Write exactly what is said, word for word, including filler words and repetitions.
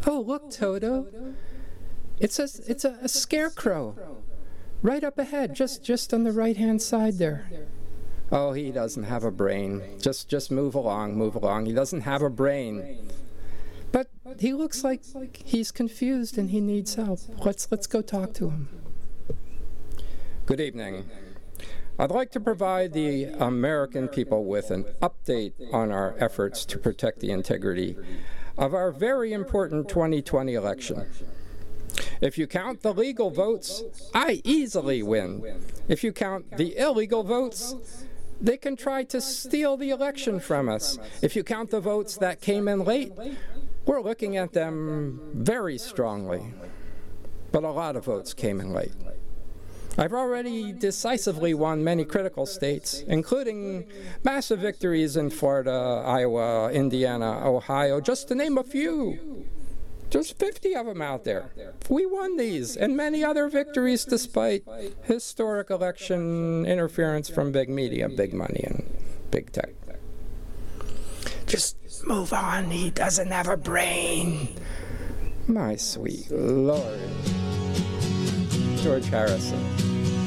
Oh, look, Toto. It's a, it's a, a scarecrow. Right up ahead, just, just on the right-hand side there. Oh, he doesn't have a brain. Just, just move along, move along. He doesn't have a brain. But he looks like he's confused and he needs help. Let's, let's go talk to him. Good evening. I'd like to provide the American people with an update on our efforts to protect the integrity of our very important twenty twenty election. If you count the legal votes, I easily win. If you count the illegal votes, they can try to steal the election from us. If you count the votes that came in late, we're looking at them very strongly. But a lot of votes came in late. I've already decisively won many critical states, including massive victories in Florida, Iowa, Indiana, Ohio, just to name a few. Just fifty of them out there. We won these and many other victories despite historic election interference from big media, big money, and big tech. Just move on, he doesn't have a brain. My sweet Lord. George Harrison.